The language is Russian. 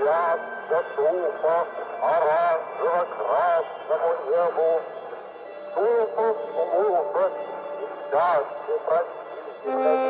Клянется тупо оранжево-красному небу, тупо слушать и счастье простительно.